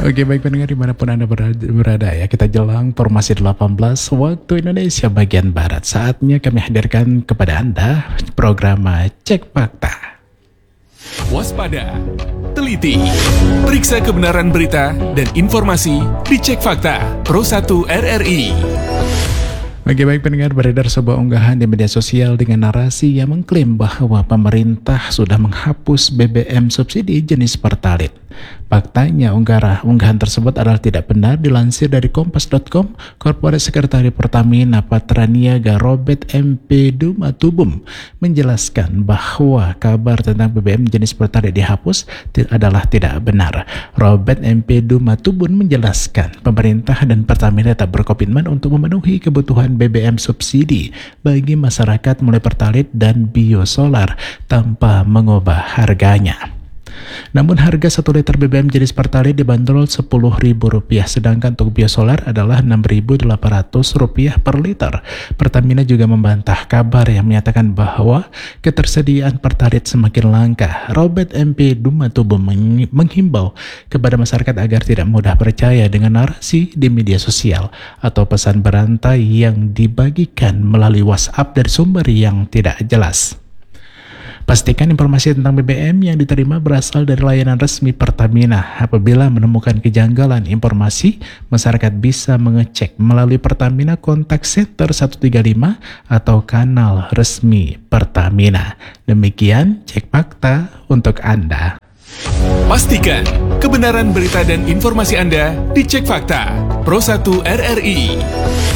Oke, baik pendengar dimanapun Anda berada ya, kita jelang formasi 18 waktu Indonesia bagian Barat. Saatnya kami hadirkan kepada Anda program Cek Fakta. Waspada, teliti, periksa kebenaran berita dan informasi di Cek Fakta Pro 1 RRI. Oke, baik pendengar, beredar sebuah unggahan di media sosial dengan narasi yang mengklaim bahwa pemerintah sudah menghapus BBM subsidi jenis Pertalite. Faktanya, unggahan tersebut adalah tidak benar. Dilansir dari kompas.com, Korporat Sekretari Pertamina Patraniaga Robert MP Dumatubum menjelaskan bahwa kabar tentang BBM jenis Pertalite dihapus adalah tidak benar. Robert MP Dumatubun menjelaskan pemerintah dan Pertamina tetap berkomitmen untuk memenuhi kebutuhan BBM subsidi bagi masyarakat mulai Pertalite dan biosolar tanpa mengubah harganya. Namun harga 1 liter BBM jenis Pertalite dibanderol Rp10.000, sedangkan untuk biosolar adalah Rp6.800 per liter. Pertamina juga membantah kabar yang menyatakan bahwa ketersediaan Pertalite semakin langka. Robert MP Dumatubum menghimbau kepada masyarakat agar tidak mudah percaya dengan narasi di media sosial atau pesan berantai yang dibagikan melalui WhatsApp dari sumber yang tidak jelas. Pastikan informasi tentang BBM yang diterima berasal dari layanan resmi Pertamina. Apabila menemukan kejanggalan informasi, masyarakat bisa mengecek melalui Pertamina Contact Center 135 atau kanal resmi Pertamina. Demikian Cek Fakta untuk Anda. Pastikan kebenaran berita dan informasi Anda di Cek Fakta Pro 1 RRI.